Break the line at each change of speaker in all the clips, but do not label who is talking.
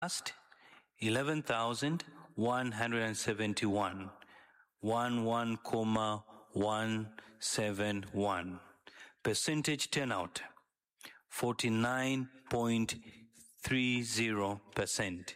Cast 11,171. 11,171. Percentage turnout 49.30%.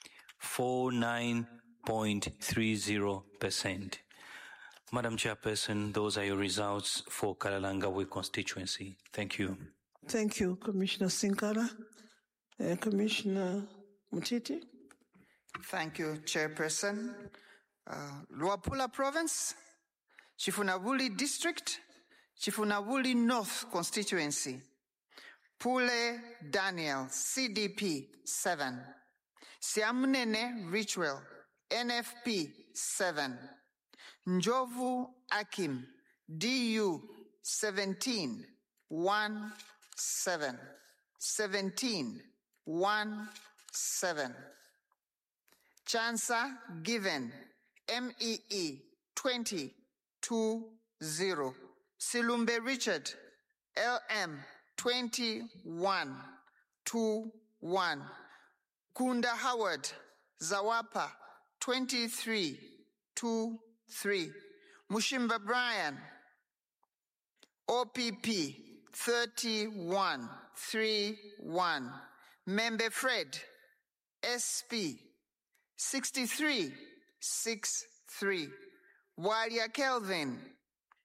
49.30%. Madam Chairperson, those are your results for Kalalangawe constituency. Thank you.
Thank you, Commissioner Sinkara. Commissioner Mutiti.
Thank you, Chairperson. Luapula Province, Chifunabuli District, Chifunabuli North Constituency. Pule Daniel, CDP 7. Siamunene Richwell, NFP 7. Njovu Akim, DU 17, 1, 7. 17, 1, 7. Chansa Given, MEE 20, 2, 0. Silumbe Richard, LM 21, 2, 1. Kunda Howard, Zawapa 23, 2, 3. Mushimba Brian, OPP 31, 3, 1. Membe Fred, SP 63, 6, 3. Walia Kelvin,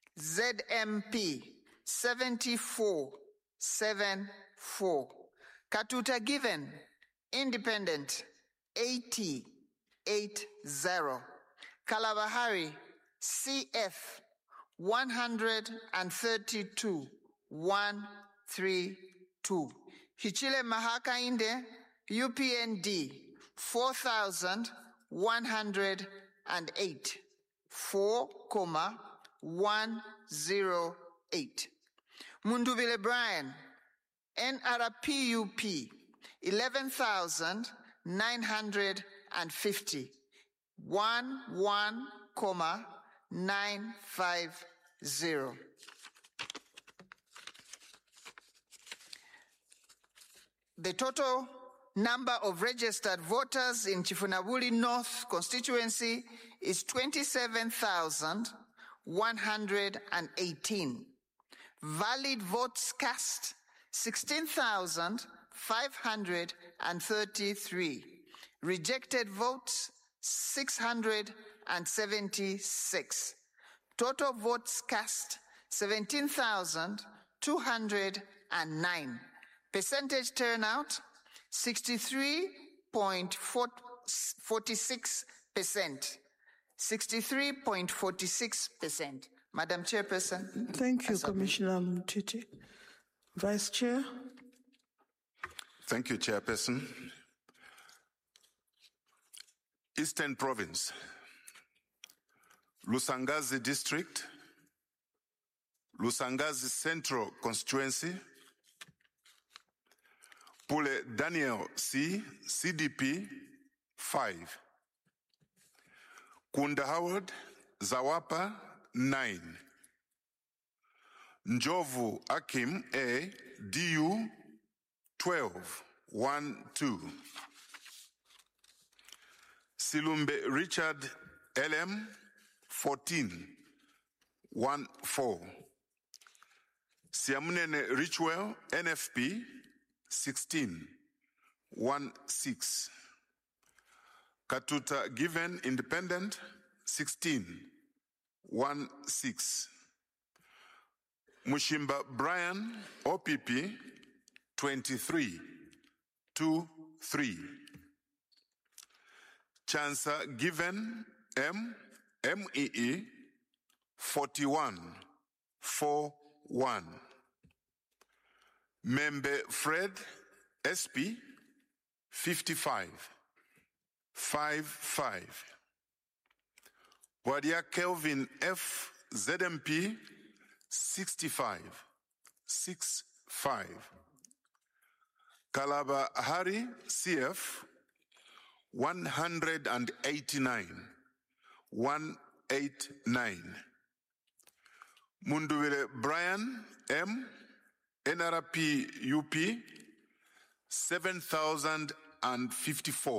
ZMP 74, 7, 4. Katuta Given, Independent 80, 8, 0. Kalabahari, CF 132, 1, 3, 2. Hichile Mahakainde, UPND 4,108, 4,108. Munduvile Brian, NRPUP 11,950, 11,950. The total number of registered voters in Chifunabuli North constituency is 27,118. Valid votes cast 16,533. Rejected votes 676. Total votes cast 17,209. Percentage turnout 63.46%. 63.46%. Madam Chairperson.
Thank you, Commissioner Mutiti. Vice Chair.
Thank you, Chairperson. Eastern Province, Lusangazi District, Lusangazi Central Constituency, Pule Daniel C, CDP 5. Kunda Howard, Zawapa 9. Njovu Akim A, DU 12, 1, 2. Silumbe Richard LM 14, 1, 4. Siamunene Richwell NFP 16, 1, 6. Katuta Given Independent 16, 1, 6. Mushimba Brian OPP 23, 2, 3. Chansa Given MEE 41, 4, 1. Membe Fred SP 55, 5, 5. Wadia Kelvin F ZMP 65, 6, 5. Kalaba Hari CF 189, 189. Munduwire Brian M NRP UP 7,000 154.